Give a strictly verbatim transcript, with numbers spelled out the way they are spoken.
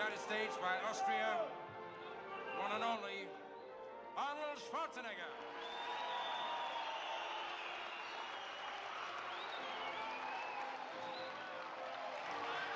United States by Austria, one and only Arnold Schwarzenegger.